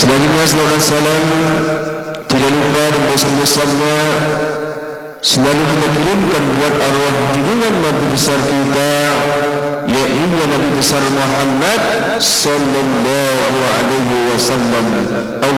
Selanjutnya salawat salam tidak lupa dan bersama-sama selalu kita kirimkan buat arwah junjungan Nabi besar kita, yaitu Nabi besar Muhammad sallallahu alaihi wasallam.